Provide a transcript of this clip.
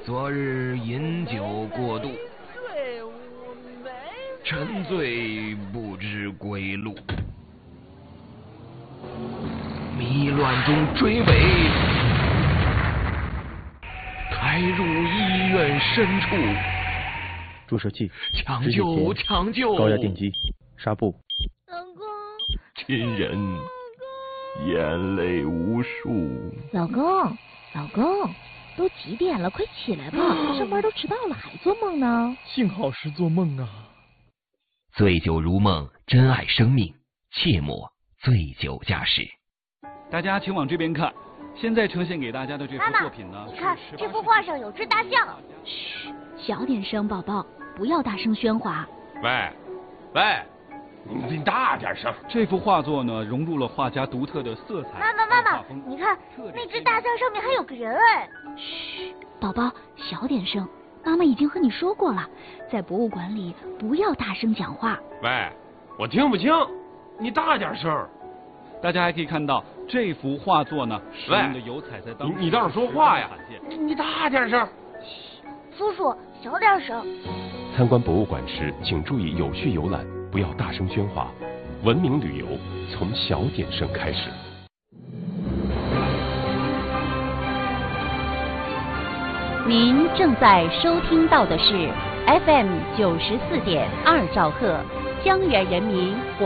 昨日饮酒过度，沉醉不知归路，迷乱中追尾，开入医院深处。 注射器， 抢救！抢救！ 高压电击，纱布。 老公， 亲人，眼泪无数。 老公，老公，都几点了？快起来吧，上班都迟到了，还做梦呢。 幸好是做梦啊。 醉酒如梦，珍爱生命，切莫醉酒驾驶。 大家请往这边看，现在呈现给大家的这幅作品呢， 你看这幅画上有只大象。 嘘，小点声，宝宝，不要大声喧哗。 喂，你大点声。 这幅画作呢，融入了画家独特的色彩。 妈妈，你看那只大象上面还有个人哎。 嘘，宝宝，小点声。妈妈已经和你说过了，在博物馆里不要大声讲话。 喂，我听不清，你大点声。 大家还可以看到这幅画作呢，使用的油彩在当你倒是说话呀！你大点声。 叔叔，小点声。 参观博物馆时，请注意有序游览，不要大声喧哗。文明旅游从小点声开始。 您正在收听到的是 FM 94.2兆赫，江源人民广